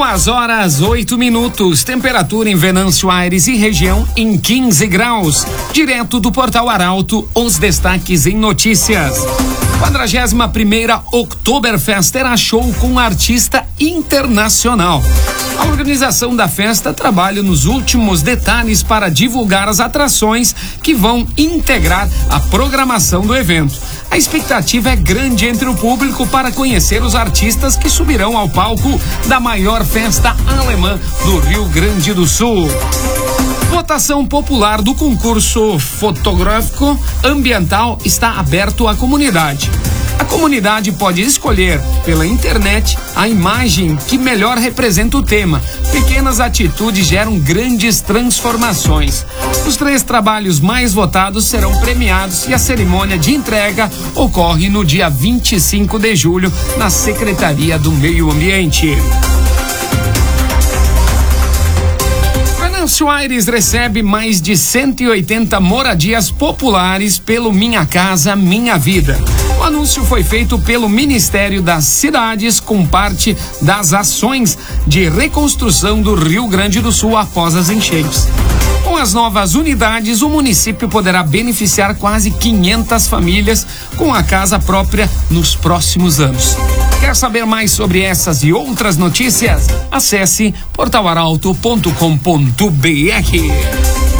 2h08, temperatura em Venâncio Aires e região em 15 graus. Direto do Portal Arauto, os destaques em notícias. 41ª Oktoberfest terá show com artista internacional. A organização da festa trabalha nos últimos detalhes para divulgar as atrações que vão integrar a programação do evento. A expectativa é grande entre o público para conhecer os artistas que subirão ao palco da maior festa alemã do Rio Grande do Sul. Votação popular do concurso fotográfico ambiental está aberto à comunidade. A comunidade pode escolher pela internet a imagem que melhor representa o tema. Pequenas atitudes geram grandes transformações. Os 3 trabalhos mais votados serão premiados e a cerimônia de entrega ocorre no dia 25 de julho na Secretaria do Meio Ambiente. Venâncio Aires recebe mais de 180 moradias populares pelo Minha Casa Minha Vida. O anúncio foi feito pelo Ministério das Cidades com parte das ações de reconstrução do Rio Grande do Sul após as enchentes. Com as novas unidades, o município poderá beneficiar quase 500 famílias com a casa própria nos próximos anos. Quer saber mais sobre essas e outras notícias? Acesse portalaralto.com.br.